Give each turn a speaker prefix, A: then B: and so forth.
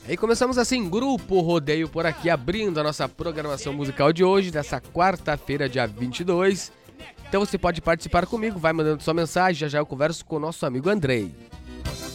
A: E começamos assim, Grupo Rodeio por aqui, abrindo a nossa programação musical de hoje, dessa quarta-feira, dia 22. Então você pode participar comigo, vai mandando sua mensagem, já já eu converso com o nosso amigo Andrei.